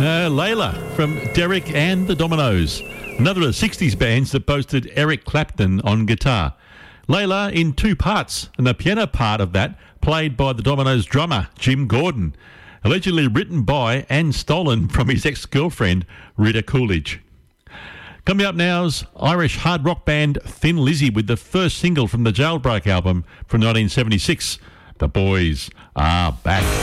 Layla from Derek and the Dominoes. Another of the 60s bands that boasted Eric Clapton on guitar. Layla in two parts, and the piano part of that played by the Dominoes drummer, Jim Gordon. Allegedly written by and stolen from his ex-girlfriend, Rita Coolidge. Coming up now is Irish hard rock band Thin Lizzy with the first single from the Jailbreak album from 1976. The Boys Are Back.